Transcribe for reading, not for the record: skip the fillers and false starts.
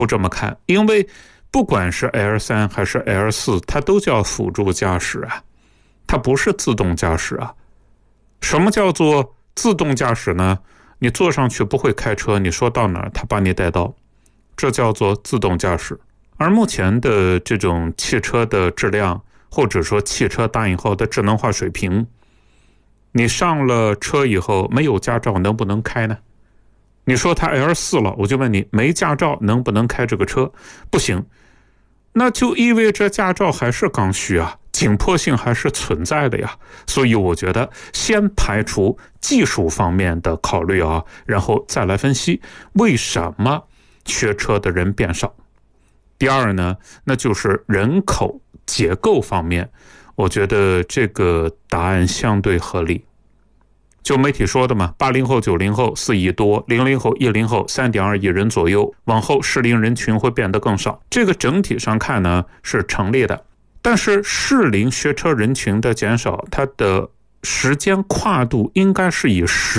不这么看，因为不管是 L3 还是 L4， 它都叫辅助驾驶啊，它不是自动驾驶啊。什么叫做自动驾驶呢？你坐上去不会开车，你说到哪儿它把你带到，这叫做自动驾驶。而目前的这种汽车的质量，或者说汽车大引号的智能化水平，你上了车以后没有驾照能不能开呢？你说他 L4 了，我就问你，没驾照能不能开这个车？不行，那就意味着驾照还是刚需啊，紧迫性还是存在的呀。所以我觉得先排除技术方面的考虑啊，然后再来分析为什么学车的人变少。第二呢，那就是人口结构方面，我觉得这个答案相对合理。就媒体说的嘛，80后、90后4亿多，00后、10后3.2亿人左右，往后适龄人群会变得更少。这个整体上看呢是成立的，但是适龄学车人群的减少，它的时间跨度应该是以